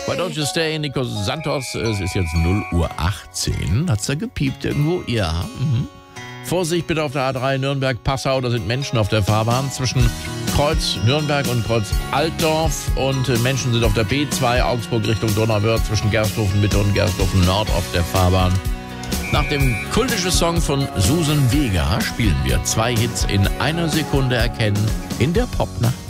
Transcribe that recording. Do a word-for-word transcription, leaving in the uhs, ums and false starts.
Why Don't You Stay, Nico Santos. Es ist jetzt null Uhr achtzehn. Hat's da gepiept irgendwo? Ja. Mhm. Vorsicht bitte auf der A drei Nürnberg-Passau. Da sind Menschen auf der Fahrbahn zwischen Kreuz Nürnberg und Kreuz Altdorf. Und Menschen sind auf der B zwei Augsburg Richtung Donauwörth zwischen Gersthofen Mitte und Gersthofen Nord auf der Fahrbahn. Nach dem kultischen Song von Susan Vega spielen wir zwei Hits in einer Sekunde erkennen in der Popnacht.